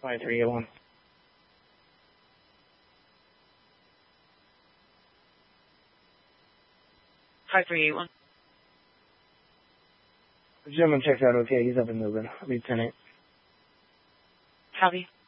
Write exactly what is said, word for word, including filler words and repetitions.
five three eight one. five three eight one. The gentleman checks out okay. He's up and moving. Lieutenant. Copy.